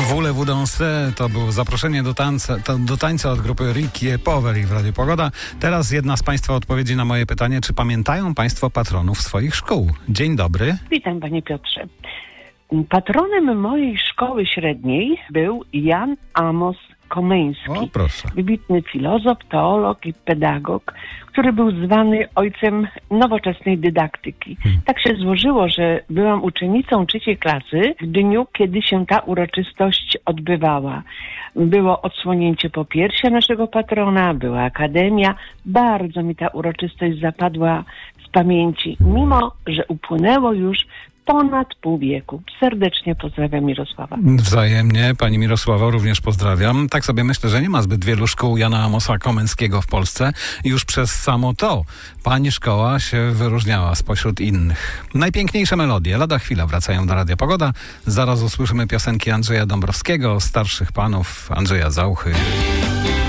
Voulez-vous danser to było zaproszenie do tańca od grupy Ricky Poveri w Radiu Pogoda. Teraz jedna z Państwa odpowiedzi na moje pytanie, czy pamiętają Państwo patronów swoich szkół? Dzień dobry. Witam, panie Piotrze. Patronem mojej szkoły średniej był Jan Amos Komeński. O, proszę. Wybitny filozof, teolog i pedagog, który był zwany ojcem nowoczesnej dydaktyki. Tak się złożyło, że byłam uczennicą 3. klasy w dniu, kiedy się ta uroczystość odbywała. Było odsłonięcie popiersia naszego patrona, była akademia. Bardzo mi ta uroczystość zapadła z pamięci, mimo że upłynęło już ponad pół wieku. Serdecznie pozdrawiam Mirosława. Wzajemnie, pani Mirosława, również pozdrawiam. Tak sobie myślę, że nie ma zbyt wielu szkół Jana Amosa Komeńskiego w Polsce i już przez samo to pani szkoła się wyróżniała spośród innych. Najpiękniejsze melodie lada chwila wracają do Radia Pogoda. Zaraz usłyszymy piosenki Andrzeja Dąbrowskiego, starszych panów Andrzeja Zauchy.